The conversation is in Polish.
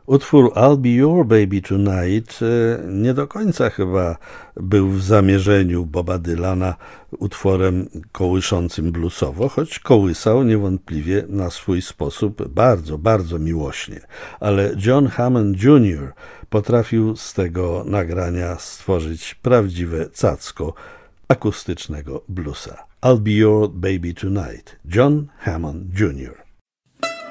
Utwór I'll Be Your Baby Tonight nie do końca chyba był w zamierzeniu Boba Dylana utworem kołyszącym bluesowo, choć kołysał niewątpliwie na swój sposób bardzo, bardzo miłośnie. Ale John Hammond Jr. potrafił z tego nagrania stworzyć prawdziwe cacko akustycznego bluesa. I'll Be Your Baby Tonight. John Hammond Jr.